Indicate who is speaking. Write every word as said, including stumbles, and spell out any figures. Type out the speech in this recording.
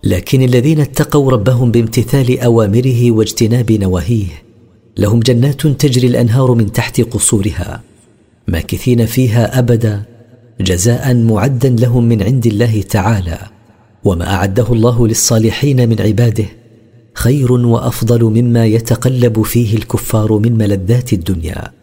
Speaker 1: لكن الذين اتقوا ربهم بامتثال أوامره واجتناب نواهيه لهم جنات تجري الأنهار من تحت قصورها ماكثين فيها أبدا جزاء معدا لهم من عند الله تعالى. وما أعده الله للصالحين من عباده خير وأفضل مما يتقلب فيه الكفار من ملذات الدنيا.